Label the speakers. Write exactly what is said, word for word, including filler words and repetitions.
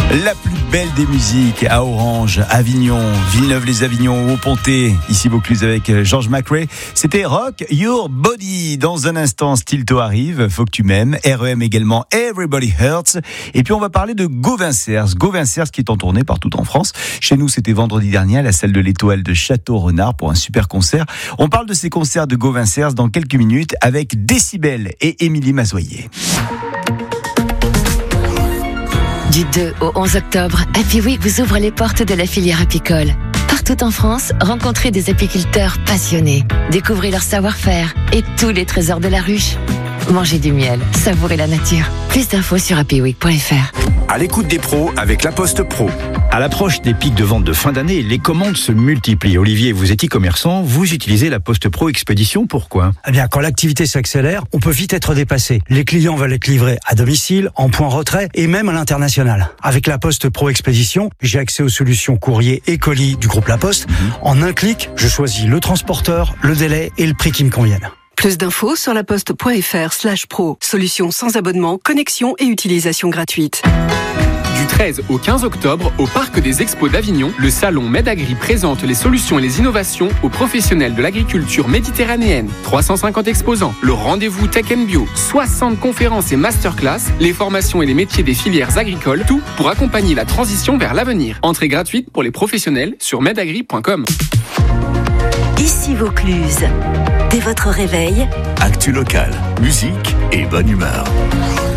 Speaker 1: La plus belle des musiques à Orange, Avignon, Villeneuve-les-Avignon, Haut-Pontet, ici Vaucluse avec George McRae. C'était Rock Your Body. Dans un instant, Stilto arrive, Faut que tu m'aimes. R E M également, Everybody Hurts. Et puis on va parler de Gauvincerse. Gauvincerse qui est en tournée partout en France. Chez nous, c'était vendredi dernier à la salle de l'Étoile de Château-Renard pour un super concert. On parle de ces concerts de Gauvincerse dans quelques minutes avec Décibel et Émilie Mazoyer.
Speaker 2: Du deux au onze octobre, Happy Week vous ouvre les portes de la filière apicole. Partout en France, rencontrez des apiculteurs passionnés. Découvrez leur savoir-faire et tous les trésors de la ruche. Mangez du miel, savourez la nature. Plus d'infos sur happy week point f r.
Speaker 3: À l'écoute des pros avec La Poste Pro.
Speaker 4: À l'approche des pics de vente de fin d'année, les commandes se multiplient. Olivier, vous êtes e-commerçant, vous utilisez La Poste Pro Expédition, pourquoi ?
Speaker 5: Eh bien, quand l'activité s'accélère, on peut vite être dépassé. Les clients veulent être livrés à domicile, en point retrait et même à l'international. Avec La Poste Pro Expédition, j'ai accès aux solutions courrier et colis du groupe La Poste. Mmh. En un clic, je choisis le transporteur, le délai et le prix qui me conviennent.
Speaker 6: Plus d'infos sur laposte.fr slash pro. Solution sans abonnement, connexion et utilisation gratuite.
Speaker 7: Du treize au quinze octobre, au Parc des Expos d'Avignon, le salon MedAgri présente les solutions et les innovations aux professionnels de l'agriculture méditerranéenne. trois cent cinquante exposants, le rendez-vous Tech and Bio, soixante conférences et masterclass, les formations et les métiers des filières agricoles, tout pour accompagner la transition vers l'avenir. Entrée gratuite pour les professionnels sur medagri point com.
Speaker 8: Ici Vaucluse. Dès votre réveil,
Speaker 3: Actu local, musique et bonne humeur.